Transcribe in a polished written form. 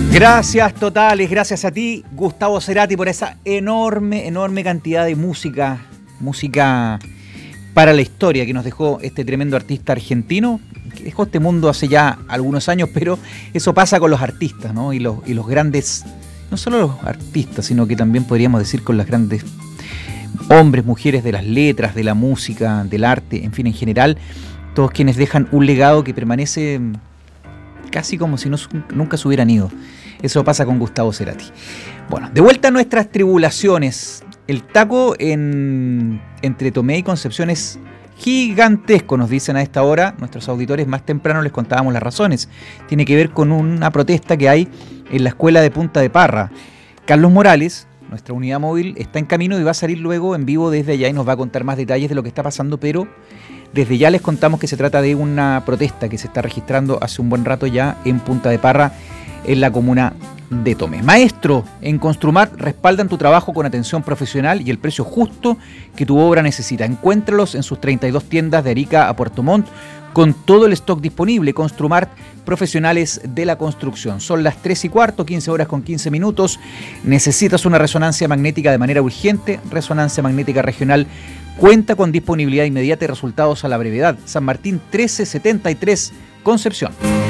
Gracias totales, gracias a ti, Gustavo Cerati, por esa enorme cantidad de música para la historia que nos dejó este tremendo artista argentino, que dejó este mundo hace ya algunos años, pero eso pasa con los artistas, ¿no? Y los grandes, no solo los artistas, sino que también podríamos decir con las grandes hombres, mujeres de las letras, de la música, del arte, en fin, en general, todos quienes dejan un legado que permanece casi como si nunca se hubieran ido. Eso pasa con Gustavo Cerati. Bueno, de vuelta a nuestras tribulaciones. El taco entre Tomé y Concepción es gigantesco, nos dicen a esta hora. Nuestros auditores más temprano les contábamos las razones. Tiene que ver con una protesta que hay en la escuela de Punta de Parra. Carlos Morales, nuestra unidad móvil, está en camino y va a salir luego en vivo desde allá y nos va a contar más detalles de lo que está pasando, pero desde ya les contamos que se trata de una protesta que se está registrando hace un buen rato ya en Punta de Parra, en la comuna de Tomé. Maestro, en Construmart respaldan tu trabajo con atención profesional y el precio justo que tu obra necesita. Encuéntralos en sus 32 tiendas de Arica a Puerto Montt con todo el stock disponible. Construmart, profesionales de la construcción. Son las 3:15, 15 horas con 15 minutos. ¿Necesitas una resonancia magnética de manera urgente? Resonancia Magnética Regional cuenta con disponibilidad inmediata y resultados a la brevedad. San Martín 1373, Concepción.